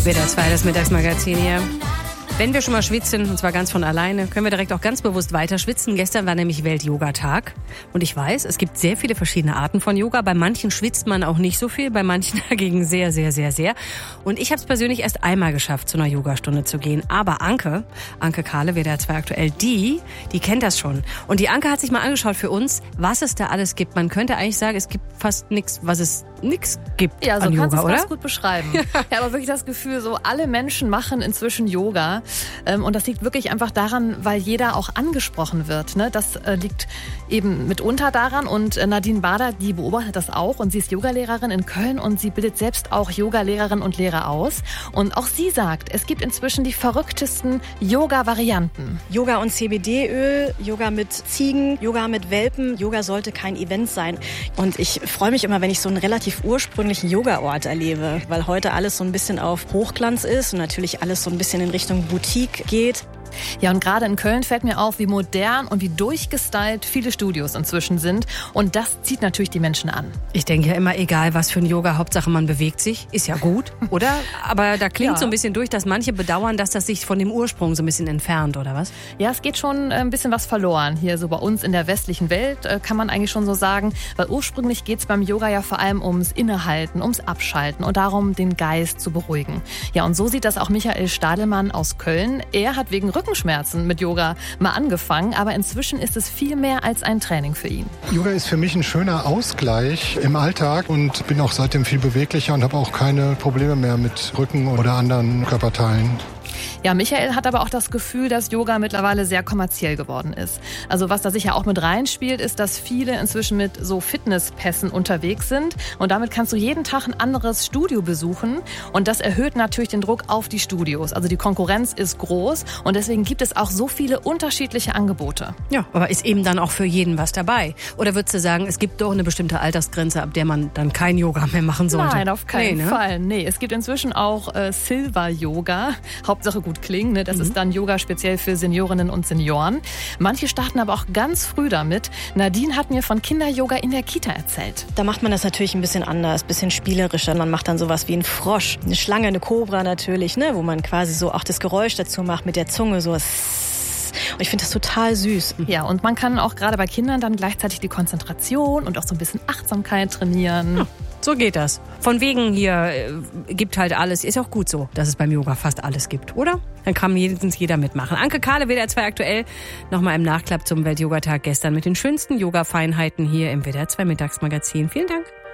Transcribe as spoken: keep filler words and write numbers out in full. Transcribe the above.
W D R zwei, das Mittagsmagazin hier. Wenn wir schon mal schwitzen, und zwar ganz von alleine, können wir direkt auch ganz bewusst weiter schwitzen. Gestern war nämlich Welt-Yoga-Tag. Und ich weiß, es gibt sehr viele verschiedene Arten von Yoga. Bei manchen schwitzt man auch nicht so viel, bei manchen dagegen sehr, sehr, sehr, sehr. Und ich habe es persönlich erst einmal geschafft, zu einer Yogastunde zu gehen. Aber Anke, Anke Kahle, W D R zwei aktuell, die, die kennt das schon. Und die Anke hat sich mal angeschaut für uns, was es da alles gibt. Man könnte eigentlich sagen, es gibt fast nichts, was es nichts gibt ja, so an Yoga, kannst du es oder? ganz gut beschreiben. Ich habe aber wirklich das Gefühl, so alle Menschen machen inzwischen Yoga. Und das liegt wirklich einfach daran, weil jeder auch angesprochen wird. Das liegt eben mitunter daran. Und Nadine Bader, die beobachtet das auch. Und sie ist Yogalehrerin in Köln und sie bildet selbst auch Yogalehrerinnen und Lehrer aus. Und auch sie sagt, es gibt inzwischen die verrücktesten Yoga-Varianten. Yoga und C B D-Öl, Yoga mit Ziegen, Yoga mit Welpen. Yoga sollte kein Event sein. Und ich freue mich immer, wenn ich so einen relativ ursprünglichen Yoga-Ort erlebe, weil heute alles so ein bisschen auf Hochglanz ist und natürlich alles so ein bisschen in Richtung Boutique geht. Ja, und gerade in Köln fällt mir auf, wie modern und wie durchgestylt viele Studios inzwischen sind. Und das zieht natürlich die Menschen an. Ich denke ja immer, egal was für ein Yoga, Hauptsache man bewegt sich, ist ja gut, oder? Aber da klingt ja. so ein bisschen durch, dass manche bedauern, dass das sich von dem Ursprung so ein bisschen entfernt, oder was? Ja, es geht schon ein bisschen was verloren. Hier so bei uns in der westlichen Welt kann man eigentlich schon so sagen, weil ursprünglich geht es beim Yoga ja vor allem ums Innehalten, ums Abschalten und darum, den Geist zu beruhigen. Ja, und so sieht das auch Michael Stadelmann aus Köln. Er hat wegen Rückenschmerzen mit Yoga mal angefangen, aber inzwischen ist es viel mehr als ein Training für ihn. Yoga ist für mich ein schöner Ausgleich im Alltag und bin auch seitdem viel beweglicher und habe auch keine Probleme mehr mit Rücken oder anderen Körperteilen. Ja, Michael hat aber auch das Gefühl, dass Yoga mittlerweile sehr kommerziell geworden ist. Also was da sicher auch mit reinspielt, ist, dass viele inzwischen mit so Fitnesspässen unterwegs sind. Und damit kannst du jeden Tag ein anderes Studio besuchen. Und das erhöht natürlich den Druck auf die Studios. Also die Konkurrenz ist groß und deswegen gibt es auch so viele unterschiedliche Angebote. Ja, aber ist eben dann auch für jeden was dabei? Oder würdest du sagen, es gibt doch eine bestimmte Altersgrenze, ab der man dann kein Yoga mehr machen sollte? Nein, auf keinen nee, ne? Fall. Nee, es gibt inzwischen auch äh, Silver-Yoga. Hauptsache gut klingen. Ne? Das mhm. ist dann Yoga speziell für Seniorinnen und Senioren. Manche starten aber auch ganz früh damit. Nadine hat mir von Kinder-Yoga in der Kita erzählt. Da macht man das natürlich ein bisschen anders, ein bisschen spielerischer. Man macht dann sowas wie einen Frosch, eine Schlange, eine Kobra natürlich, ne? Wo man quasi so auch das Geräusch dazu macht mit der Zunge, so. Und ich finde das total süß. Ja, und man kann auch gerade bei Kindern dann gleichzeitig die Konzentration und auch so ein bisschen Achtsamkeit trainieren. Ja. So geht das. Von wegen hier äh, gibt halt alles. Ist auch gut so, dass es beim Yoga fast alles gibt, oder? Dann kann jedenfalls jeder mitmachen. Anke Kahle, W D R zwei aktuell. Nochmal im Nachklapp zum Welt-Yoga-Tag gestern mit den schönsten Yoga-Feinheiten hier im W D R zwei Mittagsmagazin. Vielen Dank.